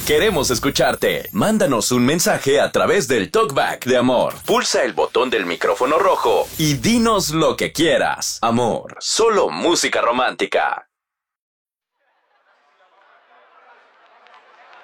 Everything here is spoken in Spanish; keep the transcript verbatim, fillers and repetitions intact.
Queremos escucharte. Mándanos un mensaje a través del TalkBack de Amor. Pulsa el botón del micrófono rojo y dinos lo que quieras. Amor, solo música romántica.